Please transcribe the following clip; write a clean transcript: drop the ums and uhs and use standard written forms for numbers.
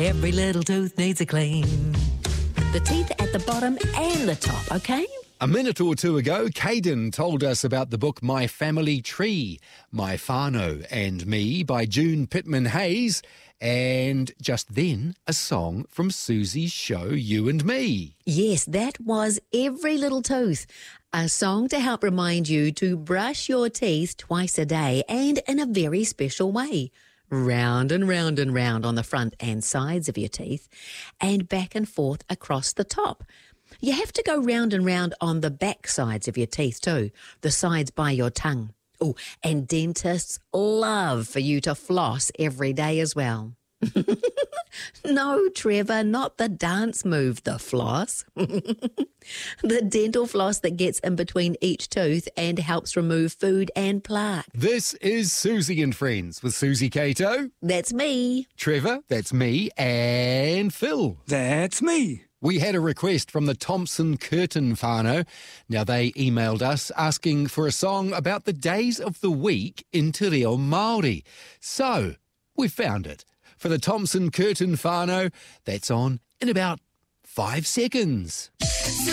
Every little tooth needs a clean. The teeth at the bottom and the top, okay? A minute or two ago, Caden told us about the book My Family Tree, My Whānau and Me by June Pittman Hayes, and just then a song from Susie's show You and Me. Yes, that was Every Little Tooth, a song to help remind you to brush your teeth twice a day and in a very special way. Round and round and round on the front and sides of your teeth and back and forth across the top. You have to go round and round on the back sides of your teeth too, the sides by your tongue. Oh, and dentists love for you to floss every day as well. No, Trevor, not the dance move, the floss. The dental floss that gets in between each tooth and helps remove food and plaque. This is Susie and Friends with Susie Cato. That's me. Trevor, that's me, and Phil. That's me. We had a request from the Thompson Curtin whānau. Now, they emailed us asking for a song about the days of the week in Te Reo Māori. So, we found it. For the Thompson Curtin whānau, that's on in about 5 seconds.